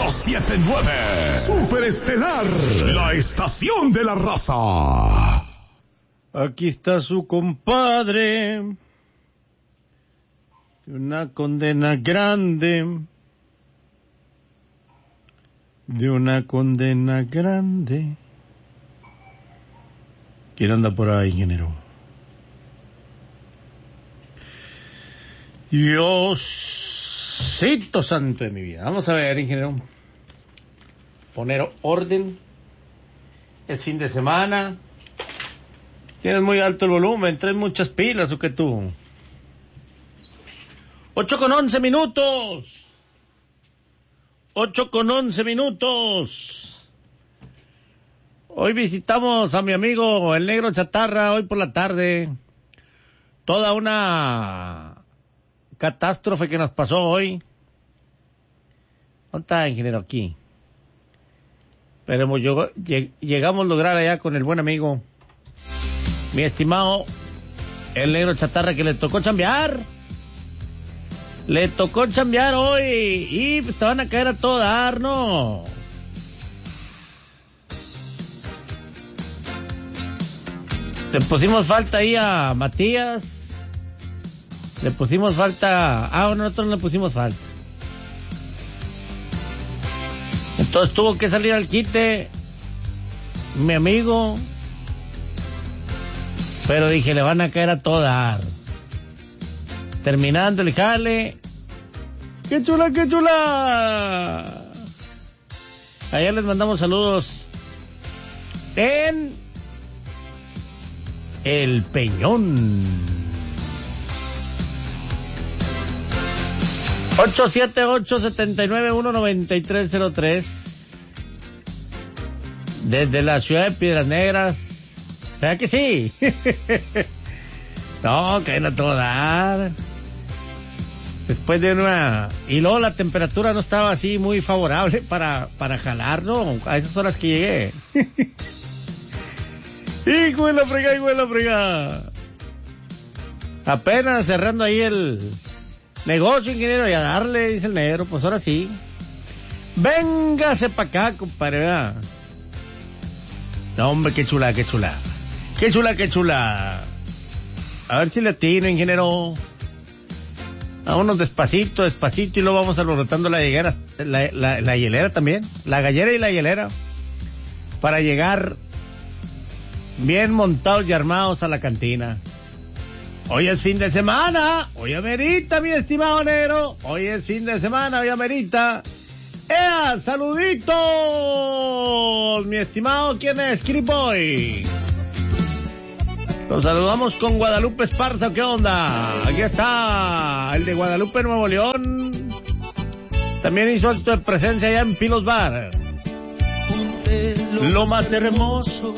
107.9 Superestelar, la estación de la raza. Aquí está su compadre, una condena grande, de una condena grande. ¿Quién anda por ahí, ingeniero? Diosito santo de mi vida. Vamos a ver, ingeniero. Poner orden. Es fin de semana. Tienes muy alto el volumen. ¿Traes muchas pilas o qué tú? 8:11 minutos. 8:11 minutos. Hoy visitamos a mi amigo el Negro Chatarra, hoy por la tarde. Toda una catástrofe que nos pasó hoy. ¿Dónde está, ingeniero? Aquí. Pero llegamos a lograr allá con el buen amigo, mi estimado el Negro Chatarra, que le tocó chambear. Le tocó chambear hoy y te van a caer a todo dar, ¿no? Le pusimos falta ahí a Matías. Le pusimos falta... nosotros no le pusimos falta. Entonces tuvo que salir al quite mi amigo. Pero dije, le van a caer a todo dar. Terminando el jale. ¡Qué chula, qué chula! Allá les mandamos saludos en El Peñón. 878-79-19303. Desde la ciudad de Piedras Negras. ¿Verdad que sí? No, que no todo dar. Después de una... Y luego la temperatura no estaba así muy favorable para jalar, ¿no? A esas horas que llegué. ¡Hijo de la fregada, hijo de la fregada! Apenas cerrando ahí el negocio, ingeniero, y a darle, dice el negro. Pues ahora sí. Véngase para acá, compadre, ¿verdad? No, hombre, qué chula, qué chula. Qué chula, qué chula. A ver si le atino, ingeniero. Vámonos despacito, despacito, y luego vamos alborotando la higuera, la hielera también. La gallera y la hielera. Para llegar bien montados y armados a la cantina. Hoy es fin de semana. Hoy amerita, mi estimado negro. Hoy es fin de semana, hoy amerita. ¡Ea! ¡Saluditos! Mi estimado, ¿quién es? Kiriboy. Nos saludamos con Guadalupe Esparza, ¿qué onda? Aquí está el de Guadalupe, Nuevo León. También hizo acto de presencia allá en Pilos Bar. Lo más hermoso